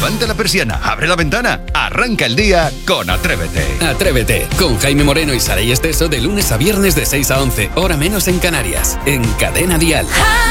Levanta la persiana, abre la ventana, arranca el día con Atrévete. Atrévete, con Jaime Moreno y Saray Esteso de lunes a viernes de 6 a 11, hora menos en Canarias, en Cadena Dial.